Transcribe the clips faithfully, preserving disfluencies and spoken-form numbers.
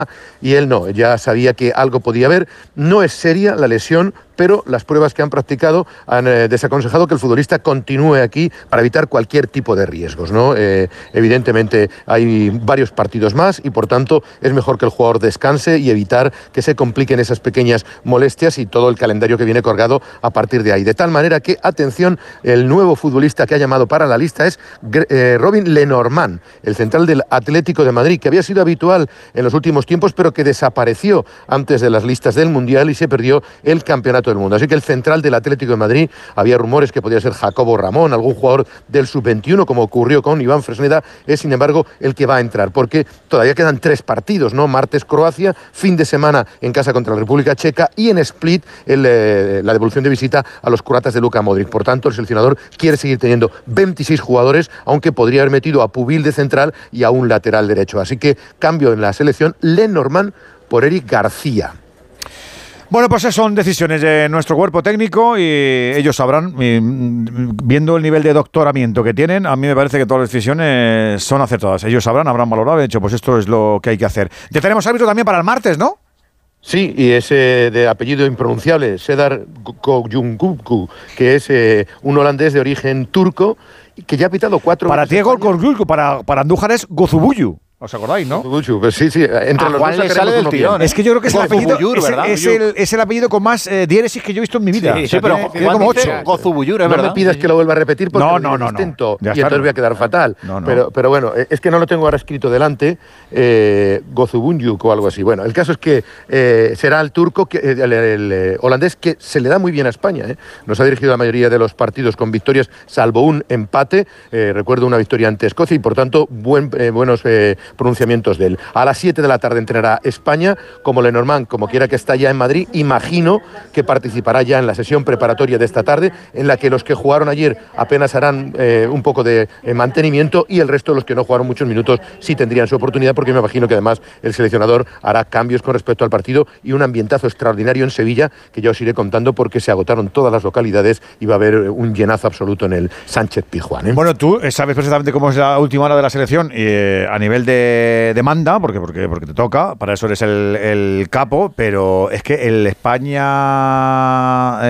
y él no, ya sabía que algo podía haber. No es seria la lesión, pero las pruebas que han practicado han eh, desaconsejado que el futbolista continúe aquí para evitar cualquier tipo de riesgos, ¿no? Eh, evidentemente hay varios partidos más y por tanto es mejor que el jugador descanse y evitar que se compliquen esas pequeñas molestias y todo el calendario que viene colgado a partir de ahí. De tal manera que, atención, el nuevo futbolista que ha llamado para la lista es eh, Robin Lenormand, el central del Atlético de Madrid, que había sido habitual en los últimos tiempos, pero que desapareció antes de las listas del Mundial y se perdió el campeonato del mundo. Así que el central del Atlético de Madrid, había rumores que podía ser Jacobo Ramón, algún jugador del sub veintiuno, como ocurrió con Iván Fresneda, es sin embargo el que va a entrar, porque todavía quedan tres partidos, ¿no? Martes Croacia, fin de semana en casa contra la República Checa y en Split el, eh, la devolución de visita a los croatas de Luka Modric. Por tanto, el seleccionador quiere seguir teniendo veintiséis jugadores, aunque podría haber metido a Pubil de central y a un lateral derecho. Así que cambio en la selección, Lenormand por Eric García. Bueno, pues esas son decisiones de nuestro cuerpo técnico y ellos sabrán, y viendo el nivel de doctoramiento que tienen, a mí me parece que todas las decisiones son acertadas. Ellos sabrán, habrán valorado, de hecho, pues esto es lo que hay que hacer. Ya tenemos árbitro también para el martes, ¿no? Sí, y ese de apellido impronunciable, Sedar Koyunkuku, que es eh, un holandés de origen turco, que ya ha pitado cuatro... Para ti es Koyunkuku, para, para Andújar es Gozubuyu. ¿Os acordáis, no? Pues sí, sí. Entre a los Juan dos le sale del tirón. Es que yo creo que es el apellido, ¿verdad? es, es, el, es el apellido con más eh, diéresis que yo he visto en mi vida. Sí, o sea, sí, pero tiene, Juan tiene como ocho. Gozubuyur, ¿es no verdad? me pidas que lo vuelva a repetir porque no, es no, no, distinto no. y entonces voy a quedar fatal. No, no. Pero, pero bueno, es que no lo tengo ahora escrito delante, eh, Gozubunyuk o algo así. Bueno, el caso es que eh, será el turco, que, el, el, el, el holandés, que se le da muy bien a España. ¿eh? Nos ha dirigido la mayoría de los partidos con victorias, salvo un empate. Eh, recuerdo una victoria ante Escocia y por tanto buen, eh, buenos eh, pronunciamientos de él. A las siete de la tarde entrenará España, como Lenormand, como quiera que está ya en Madrid, imagino que participará ya en la sesión preparatoria de esta tarde, en la que los que jugaron ayer apenas harán eh, un poco de eh, mantenimiento y el resto de los que no jugaron muchos minutos sí tendrían su oportunidad, porque me imagino que además el seleccionador hará cambios con respecto al partido y un ambientazo extraordinario en Sevilla, que ya os iré contando porque se agotaron todas las localidades y va a haber un llenazo absoluto en el Sánchez Pizjuán. ¿eh? Bueno, tú sabes perfectamente cómo es la última hora de la selección eh, a nivel de demanda, porque, porque, porque te toca, para eso eres el, el capo, pero es que el España-Croacia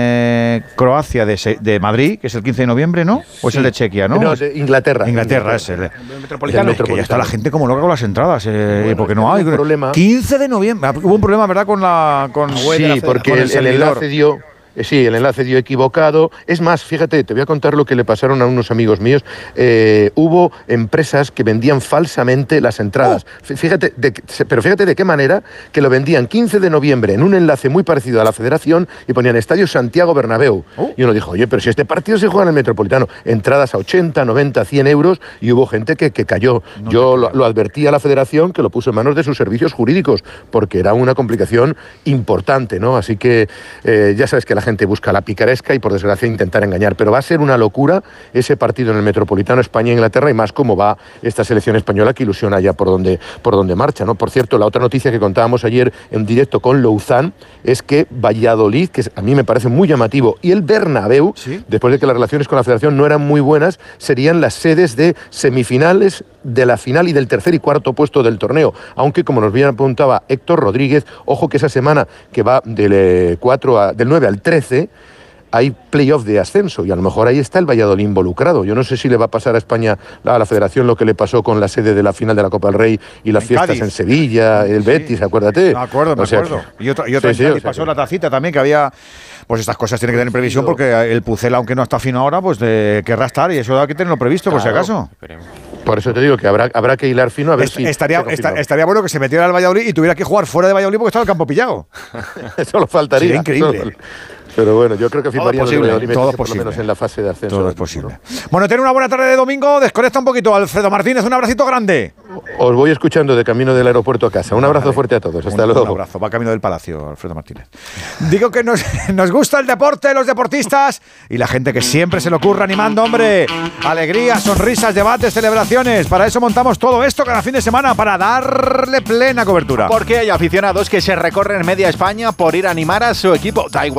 eh, de, de Madrid, que es el quince de noviembre, ¿no? ¿O es sí. el de Chequia, no? No, de Inglaterra. Inglaterra, Inglaterra es el, el metropolitano. Es que ya está la gente como loca con las entradas, eh, bueno, porque no hay. Problema. quince de noviembre, hubo un problema, ¿verdad? Con la con la web sí, de la porque con el, el, el enlace dio... Sí, el enlace dio equivocado. Es más, fíjate, te voy a contar lo que le pasaron a unos amigos míos. Eh, hubo empresas que vendían falsamente las entradas. Oh. Fíjate, de, pero fíjate de qué manera, que lo vendían quince de noviembre en un enlace muy parecido a la Federación y ponían Estadio Santiago Bernabéu. Oh. Y uno dijo, oye, pero si este partido se juega en el Metropolitano, entradas a ochenta, noventa, cien euros, y hubo gente que, que cayó. No Yo lo, lo advertí a la Federación, que lo puso en manos de sus servicios jurídicos, porque era una complicación importante, ¿no? Así que eh, ya sabes que la gente busca la picaresca y por desgracia intentar engañar, pero va a ser una locura ese partido en el Metropolitano España-Inglaterra y más cómo va esta selección española, que ilusiona ya por donde, por donde marcha, ¿no? Por cierto, la otra noticia que contábamos ayer en directo con Louzán es que Valladolid, que a mí me parece muy llamativo, y el Bernabéu, ¿sí? Después de que las relaciones con la Federación no eran muy buenas, serían las sedes de semifinales, de la final y del tercer y cuarto puesto del torneo, aunque como nos bien apuntaba Héctor Rodríguez, ojo que esa semana que va del, cuatro a, del nueve al trece hay playoff de ascenso y a lo mejor ahí está el Valladolid involucrado. Yo no sé si le va a pasar a España, a la Federación, lo que le pasó con la sede de la final de la Copa del Rey y las en fiestas Cádiz. En Sevilla, el sí. Betis, acuérdate. Me acuerdo, me o sea, acuerdo. Y otra, y otra sí, sí, o sea, pasó que... la tacita también, que había... Pues estas cosas tienen que tener previsión porque el Pucel, aunque no está fino ahora, pues de, querrá estar y eso hay que tenerlo previsto, claro, por si acaso. Por eso te digo que habrá, habrá que hilar fino a ver Est- si... Estaría, esta, estaría bueno que se metiera al Valladolid y tuviera que jugar fuera de Valladolid porque estaba el campo pillado. Eso lo faltaría. Sería increíble. Eso, pero bueno, yo creo que firmaría todo posible, Valladolid, todo por lo menos en la fase de ascenso. Todo es posible. Bueno, ten una buena tarde de domingo. Desconecta un poquito. Alfredo Martínez, un abracito grande. Os voy escuchando de camino del aeropuerto a casa. Un abrazo vale. fuerte a todos. Hasta un, luego. Un abrazo. Va camino del Palacio, Alfredo Martínez. Digo que nos, nos gusta el deporte, los deportistas y la gente que siempre se le ocurre animando, hombre. Alegría, sonrisas, debates, celebraciones. Para eso montamos todo esto cada fin de semana, para darle plena cobertura. Porque hay aficionados que se recorren media España por ir a animar a su equipo. Da igual donde juegue.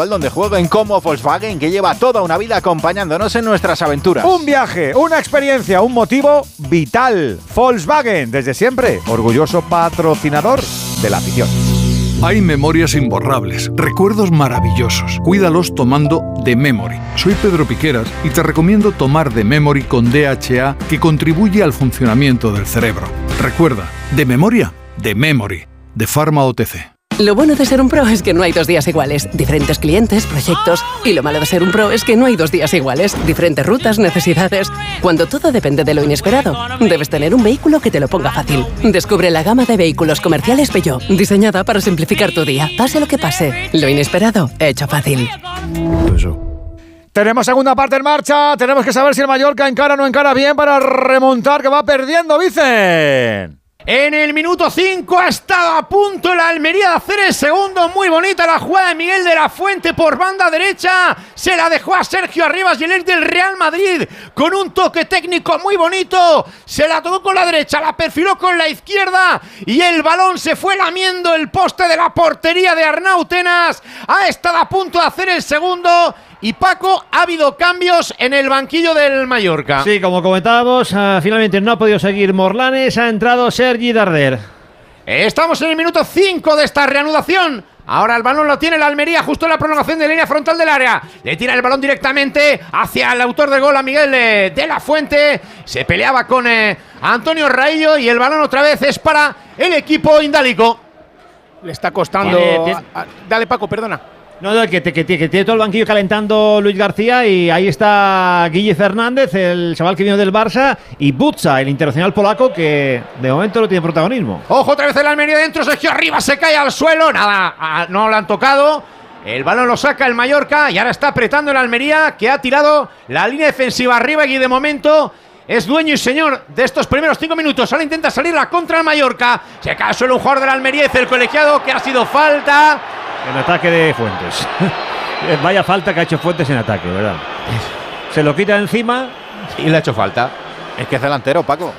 todo en Como Volkswagen, que lleva toda una vida acompañándonos en nuestras aventuras. Un viaje, una experiencia, un motivo vital. Volkswagen, desde siempre, orgulloso patrocinador de la afición. Hay memorias imborrables, recuerdos maravillosos. Cuídalos tomando The Memory. Soy Pedro Piqueras y te recomiendo tomar The Memory con D H A, que contribuye al funcionamiento del cerebro. Recuerda, de memoria, The Memory, de Pharma O T C. Lo bueno de ser un pro es que no hay dos días iguales. Diferentes clientes, proyectos. Y lo malo de ser un pro es que no hay dos días iguales. Diferentes rutas, necesidades. Cuando todo depende de lo inesperado, debes tener un vehículo que te lo ponga fácil. Descubre la gama de vehículos comerciales Peugeot, diseñada para simplificar tu día. Pase lo que pase, lo inesperado, hecho fácil. Tenemos segunda parte en marcha. Tenemos que saber si el Mallorca encara o no encara bien para remontar, que va perdiendo, Vicen. En el minuto cinco ha estado a punto el Almería de hacer el segundo. Muy bonita la jugada de Miguel de la Fuente por banda derecha. Se la dejó a Sergio Arribas y el ex del Real Madrid con un toque técnico muy bonito. Se la tocó con la derecha, la perfiló con la izquierda y el balón se fue lamiendo el poste de la portería de Arnau Tenas. Ha estado a punto de hacer el segundo. Y Paco, ha habido cambios en el banquillo del Mallorca. Sí, como comentábamos, uh, finalmente no ha podido seguir Morlanes, ha entrado Sergi Darder. Estamos en el minuto cinco de esta reanudación. Ahora el balón lo tiene el Almería justo en la prolongación de línea frontal del área. Le tira el balón directamente hacia el autor del gol, a Miguel de, de la Fuente. Se peleaba con eh, Antonio Raillo y el balón otra vez es para el equipo indálico. Le está costando... Tiene, tiene... A, a, dale, Paco, perdona. No, no, que, que, que, que tiene todo el banquillo calentando Luis García y ahí está Guille Fernández, el chaval que vino del Barça, y Butza, el internacional polaco, que de momento no tiene protagonismo. Ojo, otra vez el Almería dentro, Sergio Arribas se cae al suelo, nada, no lo han tocado. El balón lo saca el Mallorca y ahora está apretando el Almería, que ha tirado la línea defensiva arriba y de momento es dueño y señor de estos primeros cinco minutos. Ahora intenta salir la contra el Mallorca. Se cae al suelo un jugador del Almería, dice el colegiado que ha sido falta. El ataque de Fuentes. Vaya falta que ha hecho Fuentes en ataque, ¿verdad? Se lo quita encima y le ha hecho falta. Es que es delantero, Paco.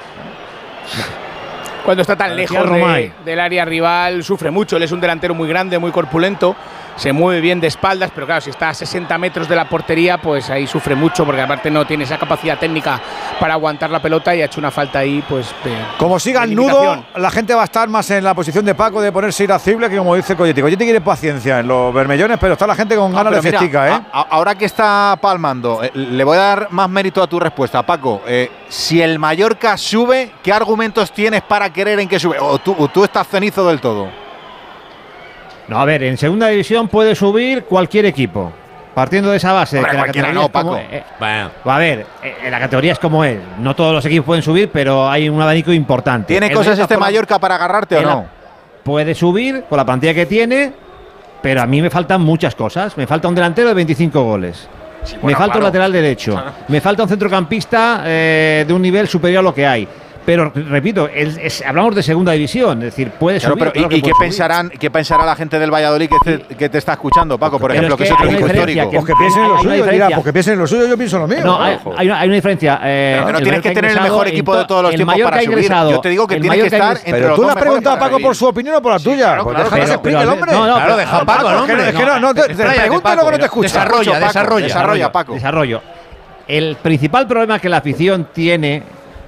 Cuando está tan lejos de, del área rival, sufre mucho. Él es un delantero muy grande, muy corpulento. Se mueve bien de espaldas, pero claro, si está a sesenta metros de la portería, pues ahí sufre mucho, porque aparte no tiene esa capacidad técnica para aguantar la pelota y ha hecho una falta ahí, pues... De, como siga el nudo, la gente va a estar más en la posición de Paco de ponerse irascible que como dice Coyetti. Coyetti quiere paciencia en los bermellones, pero está la gente con ganas no, de festica, ¿eh? A, a, ahora que está palmando, eh, le voy a dar más mérito a tu respuesta, Paco. Eh, si el Mallorca sube, ¿qué argumentos tienes para querer en que sube? ¿O tú, o tú estás cenizo del todo? No, a ver, en segunda división puede subir cualquier equipo. Partiendo de esa base. Hombre, que la categoría no, es como, Paco. eh, bueno. A ver, eh, la categoría es como es. No todos los equipos pueden subir, pero hay un abanico importante. ¿Tiene el cosas este Mallorca para agarrarte o no? Puede subir con la plantilla que tiene, pero a mí me faltan muchas cosas. Me falta un delantero de veinticinco goles. Sí, bueno, me falta claro. un lateral derecho. Me falta un centrocampista eh, de un nivel superior a lo que hay. Pero, repito, es, es, hablamos de segunda división, es decir, puede subir. Pero, pero, ¿Y, y qué, pensarán, qué pensará la gente del Valladolid que te, que te está escuchando, Paco, por ejemplo, que, que es otro equipo histórico? Pues que piensen en lo suyo, dirá, pues que piensen en lo suyo, yo pienso en lo mío. No, hay, hay, una, hay una diferencia. Eh, pero no tienes que tener el mejor equipo de todos los tiempos para subir. Yo te digo que tienes que estar entre Pero tú le has preguntado a Paco por su opinión o por la tuya. Pues déjame que se explique el hombre. No, no, claro, deja a Paco, hombre. Es que no, no, te pregunto y luego no te escucho. Desarrolla, desarrolla. Desarrolla, Paco. Desarrollo. El principal problema que la afición tiene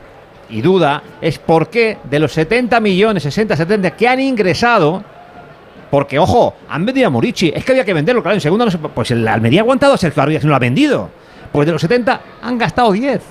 y duda es por qué de los setenta millones, sesenta, setenta que han ingresado, porque ojo, han vendido a Murici, es que había que venderlo, claro, en segunda no se, pues el Almería ha aguantado a Sergio Arribas y no lo ha vendido, pues de los setenta han gastado diez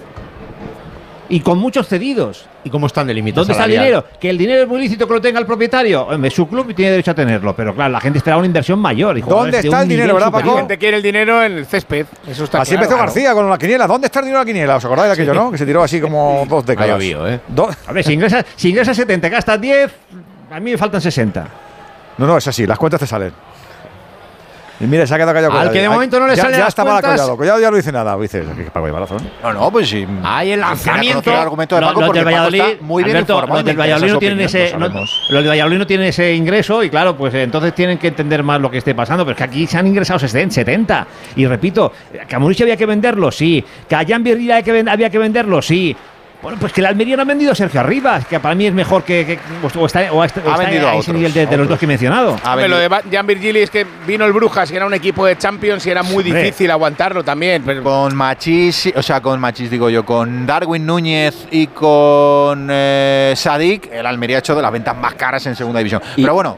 y con muchos cedidos. ¿Y cómo están de límite ¿Dónde salarial? está el dinero? Que el dinero es muy lícito que lo tenga el propietario. Es su club y tiene derecho a tenerlo. Pero claro, la gente esperaba una inversión mayor. Y ¿Dónde está el dinero, verdad, Paco? La gente quiere el dinero en el césped. Eso está así claro, empezó claro. García con la quiniela. ¿Dónde está el dinero de la quiniela? ¿Os acordáis de aquello, sí. no? Que se tiró así como dos décadas. Ha llovido, ¿eh? Do a ver, si ingresas, si ingresas setenta, gastas diez, a mí me faltan sesenta. No, no, es así. Las cuentas te salen. Y mira, se ha quedado callado. Al que de momento no le ya, sale ya las estaba cuentas. Collado. Collado ya no dice nada. Dices, que pago de balazo, ¿no? No, no, pues sí. Hay el lanzamiento. El argumento de Paco, los porque del Valladolid, Paco está muy bien Alberto, informado. Los del Valladolid no tienen ese, no, los del Valladolid no tienen ese ingreso y claro, pues entonces tienen que entender más lo que esté pasando. Pero es que aquí se han ingresado setenta. Y repito, que a Murici había que venderlo, sí. Que a Jan Virgil había que venderlo, sí. Bueno, pues que el Almería no ha vendido a Sergio Arribas, que para mí es mejor que, que o está, o está, o está vendido a, a ese otros, nivel de, de los dos que he mencionado. Hombre, lo de Jan Virgili es que vino el Brujas, que era un equipo de Champions y era muy Hombre. difícil aguantarlo también. Pero con Machís, o sea, con Machís digo yo, con Darwin Núñez y con eh, Sadik, el Almería ha hecho de las ventas más caras en segunda división. Y, Pero bueno,